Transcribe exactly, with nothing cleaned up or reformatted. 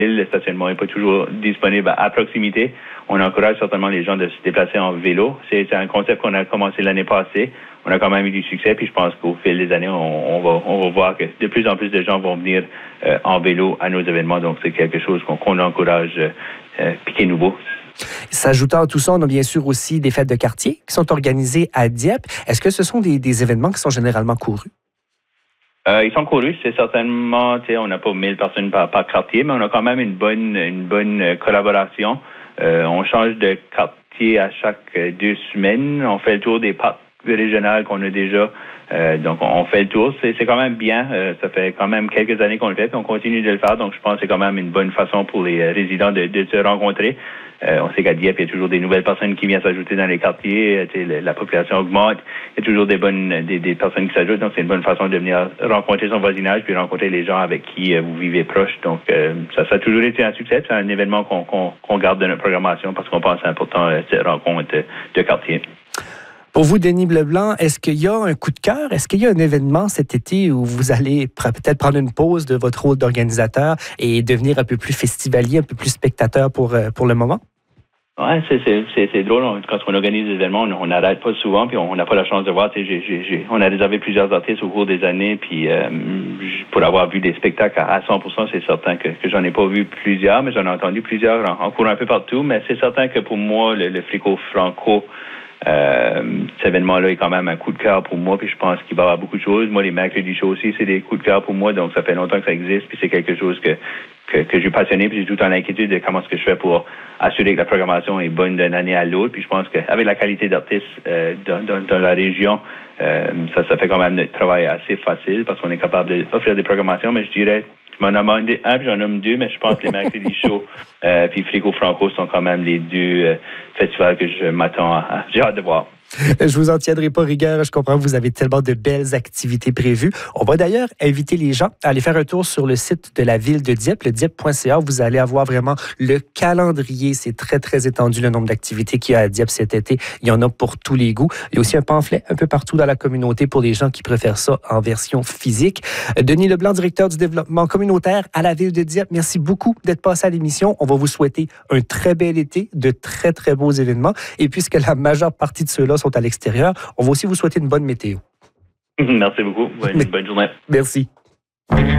Le stationnement n'est pas toujours disponible à proximité. On encourage certainement les gens de se déplacer en vélo. C'est, c'est un concept qu'on a commencé l'année passée. On a quand même eu du succès, puis je pense qu'au fil des années, on, on, va, on va voir que de plus en plus de gens vont venir euh, en vélo à nos événements. Donc, c'est quelque chose qu'on, qu'on encourage, euh, puis qui est nouveau. S'ajoutant à tout ça, on a bien sûr aussi des fêtes de quartier qui sont organisées à Dieppe. Est-ce que ce sont des, des événements qui sont généralement courus? Euh, ils sont courus, c'est certainement, tu sais, on n'a pas mille personnes par, par quartier, mais on a quand même une bonne, une bonne collaboration. Euh, on change de quartier à chaque deux semaines. On fait le tour des parcs régionaux qu'on a déjà. Euh, donc, on fait le tour. C'est, c'est quand même bien. Euh, ça fait quand même quelques années qu'on le fait, puis on continue de le faire. Donc, je pense que c'est quand même une bonne façon pour les résidents de, de se rencontrer. Euh, on sait qu'à Dieppe, il y a toujours des nouvelles personnes qui viennent s'ajouter dans les quartiers. Tu sais, la population augmente. Il y a toujours des bonnes des, des personnes qui s'ajoutent. Donc, c'est une bonne façon de venir rencontrer son voisinage puis rencontrer les gens avec qui euh, vous vivez proche. Donc, euh, ça, ça a toujours été un succès. C'est un événement qu'on, qu'on, qu'on garde de notre programmation parce qu'on pense que c'est important, euh, cette rencontre de, de quartier. Pour vous, Denis Leblanc, est-ce qu'il y a un coup de cœur? Est-ce qu'il y a un événement cet été où vous allez peut-être prendre une pause de votre rôle d'organisateur et devenir un peu plus festivalier, un peu plus spectateur pour, pour le moment? Ouais, c'est, c'est, c'est, c'est drôle. On, quand on organise des événements, on n'arrête pas souvent, puis on n'a pas la chance de voir. J'ai, j'ai, j'ai, on a réservé plusieurs artistes au cours des années, puis euh, pour avoir vu des spectacles à cent pour cent, c'est certain que, que j'en ai pas vu plusieurs, mais j'en ai entendu plusieurs en, en cours un peu partout. Mais c'est certain que pour moi, le, le Frico Franco, Euh, cet événement-là est quand même un coup de cœur pour moi, puis je pense qu'il va y avoir beaucoup de choses. Moi, les mercredis shows aussi, c'est des coups de cœur pour moi, donc ça fait longtemps que ça existe, puis c'est quelque chose que que, que je suis passionné, puis j'ai tout le temps l'inquiétude de comment est-ce que je fais pour assurer que la programmation est bonne d'une année à l'autre, puis je pense qu'avec la qualité d'artistes euh, dans, dans, dans la région, euh, ça, ça fait quand même notre travail assez facile, parce qu'on est capable d'offrir des programmations, mais je dirais je m'en nomme un, puis j'en nomme deux, mais je pense que les mercredis shows euh, puis Frico Franco sont quand même les deux euh, festivals que je m'attends à, à. J'ai hâte de voir. Je vous en tiendrai pas rigueur. Je comprends que vous avez tellement de belles activités prévues. On va d'ailleurs inviter les gens à aller faire un tour sur le site de la ville de Dieppe, le dieppe point c a. Vous allez avoir vraiment le calendrier. C'est très, très étendu le nombre d'activités qu'il y a à Dieppe cet été. Il y en a pour tous les goûts. Il y a aussi un pamphlet un peu partout dans la communauté pour les gens qui préfèrent ça en version physique. Denis Leblanc, directeur du développement communautaire à la ville de Dieppe, merci beaucoup d'être passé à l'émission. On va vous souhaiter un très bel été, de très, très beaux événements. Et puisque la majeure partie de ceux-là sont à l'extérieur, on va aussi vous souhaiter une bonne météo. Merci beaucoup. Une bonne journée. Merci.